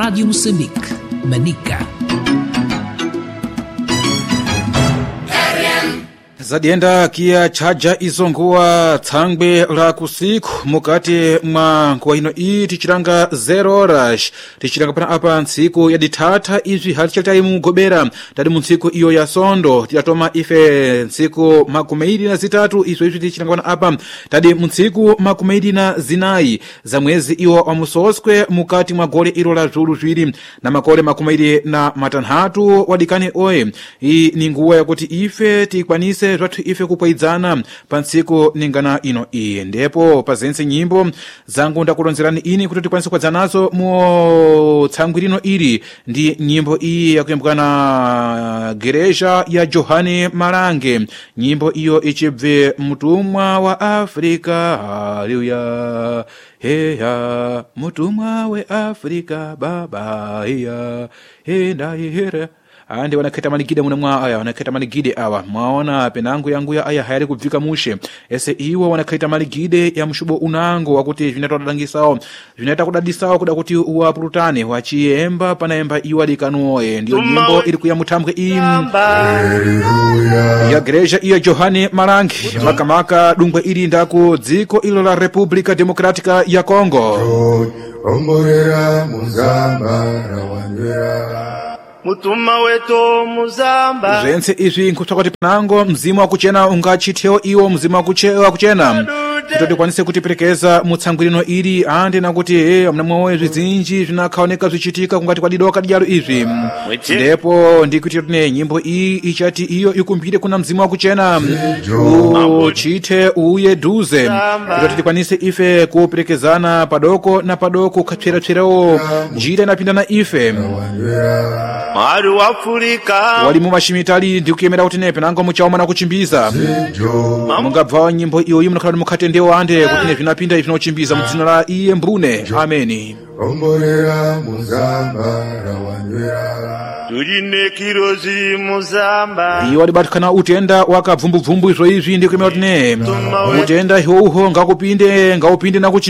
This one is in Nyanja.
Rádio Moçambique, Manica. Zadienda kia chaja izongoa tsangwe la kusiku mukati mwa kwa hino ii tichiranga 0 horas tichiranga pana apa ntsiku ya ditata izvi halichalitali mugobera tadi muntsiku iyo ya sondo tidatoma ife ntsiku makumeidi na zitatu izvi tichiranga pana apa tadi muntsiku makumeidi na zinayi za mwezi iwo wa musoswe mukati mwa gole ilo la zulu zwiri na makole makumeidi na matanhatu wadikani oe. Hii ni nguwa ya kuti ife tikwanise zwathu ife kupwaidzana pa ntsiku ningana ino iyi ndipo pazense nyimbo zangu ndakulonzerani ini kuti tikwanise kwadzanazo mu tsangwirino ili ndi nyimbo iyi yakuyambukana gereja ya Johani Malange. Nyimbo iyo ichibve mtumwa wa Afrika, haleluya, heya mtumwa we Afrika baba heya henda hera ande wanaketa maligide muna mwa aya wanaketa maligide awa mwaona penangu yangu ya aya hayari kubvika mushe ese iwa wanaketa maligide ya mshubo unango wakuti vinatodadangisao vinata kudadisao kuda kuti uwapurutane wachiemba panaemba iwa dikanuoe. Ndiyo nyimbo ili kuya mutambwe ya gereja iya Johani Malange makamaka dungwe ili ndaku dziko ilo la Republika Demokratika ya Kongo. Omborera muzamba rawandera mutuma weto muzamba zense izvi nkutsvaka kuti panango mzimu wakuchena ungachitewo iwo mzimu wakuchena kuti kwanise kutiperekeza mutsangwirino ili ande nakuti mnamwawo zvizinji zvinakaoneka zvichitika kungati kwadidoka dijalo izvi ndipo ndikuti tine nyimbo iyi ichati iyo ikumbire kuna mzimu wakuchena uchite uye duze kuti tikwanise ife kuperekezana padoko na padoko kapsera-pserawo njira inapindana ife Mari wafurika walimu mashimitali ndikuyemera kuti nepe nango muchaoma na kuchimbiza mungabva nyimbo iyo munakhala mukatendewa ande kuti ne vinapinda zvinochimbiza mudzina la iye mbune ameni. Omborera muzamba rawandera tuline kirozi muzamba iyo walibatikana utenda wakabvumbubvumbu izvo izvi ndikuyemera kuti ne utenda ihoho ngaupinde na kuchimbiza